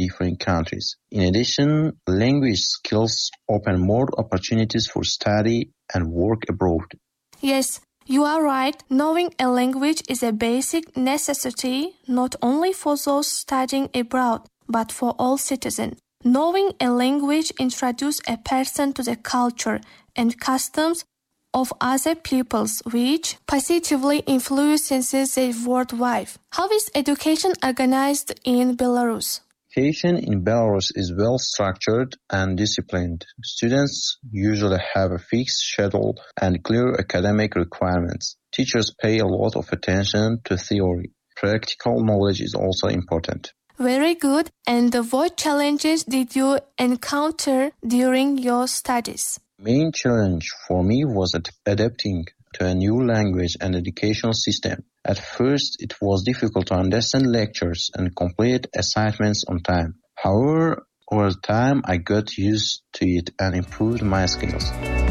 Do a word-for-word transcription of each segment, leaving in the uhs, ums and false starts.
different countries. In addition, language skills open more opportunities for study and work abroad. Yes, you are right. Knowing a language is a basic necessity not only for those studying abroad, but for all citizens. Knowing a language introduces a person to the culture and customs of other peoples, which positively influences their worldwide. How is education organized in Belarus? Education in Belarus is well structured and disciplined. Students usually have a fixed schedule and clear academic requirements. Teachers pay a lot of attention to theory. Practical knowledge is also important. Very good. And what challenges did you encounter during your studies? The main challenge for me was ad- adapting to a new language and educational system. At first, it was difficult to understand lectures and complete assignments on time. However, over time, I got used to it and improved my skills.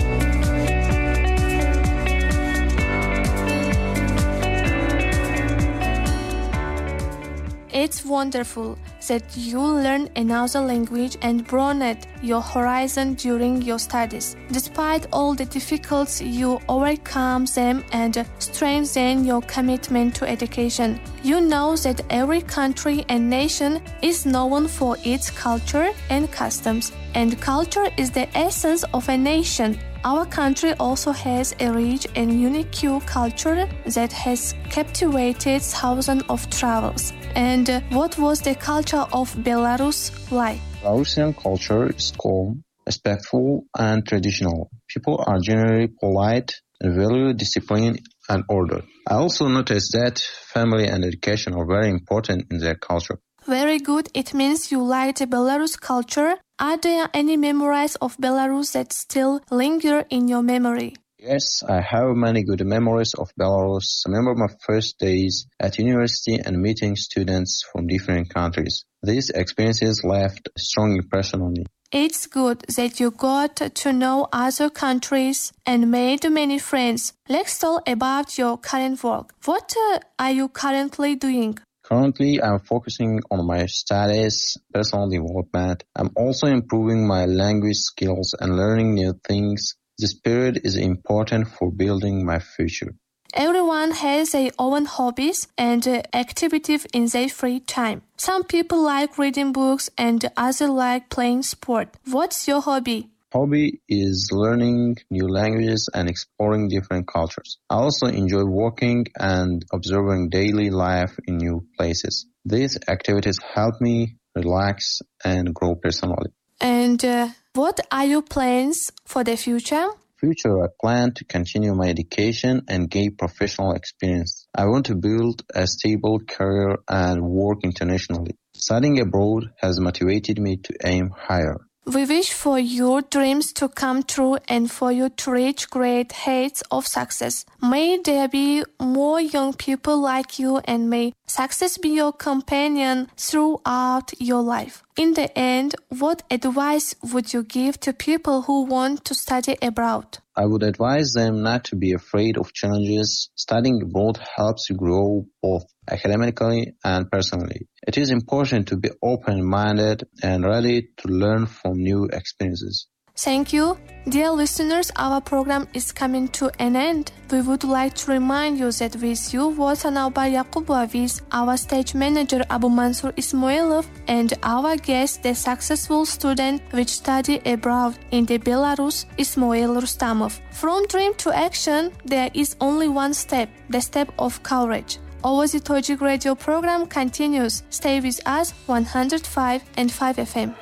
It's wonderful that you learned another language and broadened your horizon during your studies. Despite all the difficulties, you overcome them and strengthen your commitment to education. You know that every country and nation is known for its culture and customs, and culture is the essence of a nation. Our country also has a rich and unique culture that has captivated thousands of travelers. And uh, what was the culture of Belarus like? Belarusian culture is calm, respectful, and traditional. People are generally polite and value discipline and order. I also noticed that family and education are very important in their culture. Very good. It means you like the Belarus culture. Are there any memories of Belarus that still linger in your memory? Yes, I have many good memories of Belarus. I remember my first days at university and meeting students from different countries. These experiences left a strong impression on me. It's good that you got to know other countries and made many friends. Let's talk about your current work. What uh, are you currently doing? Currently, I'm focusing on my studies, personal development. I'm also improving my language skills and learning new things. This period is important for building my future. Everyone has their own hobbies and uh, activities in their free time. Some people like reading books and others like playing sport. What's your hobby? Hobby is learning new languages and exploring different cultures. I also enjoy walking and observing daily life in new places. These activities help me relax and grow personally. And uh, what are your plans for the future? Future, I plan to continue my education and gain professional experience. I want to build a stable career and work internationally. Studying abroad has motivated me to aim higher. We wish for your dreams to come true and for you to reach great heights of success. May there be more young people like you, and may success be your companion throughout your life. In the end, what advice would you give to people who want to study abroad? I would advise them not to be afraid of challenges. Studying abroad helps you grow both academically and personally. It is important to be open-minded and ready to learn from new experiences. Thank you. Dear listeners, our program is coming to an end. We would like to remind you that with you was Anaubar Yakubova, with our stage manager Abu Mansur Ismailov, and our guest, the successful student which studied abroad in the Belarus, Ismail Rustamov. From dream to action, there is only one step, the step of courage. Ovozi Tojik radio program continues. Stay with us, one oh five and five F M.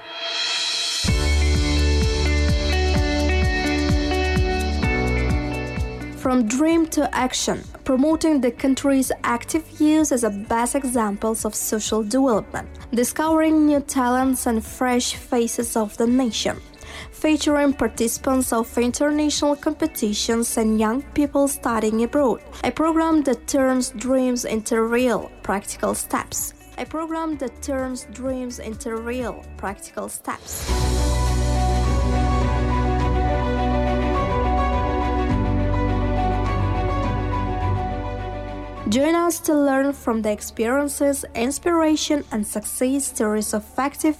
From dream to action, promoting the country's active youth as a best examples of social development, discovering new talents and fresh faces of the nation, featuring participants of international competitions and young people studying abroad, a program that turns dreams into real, practical steps. A program that turns dreams into real, practical steps. Join us to learn from the experiences, inspiration, and success stories of active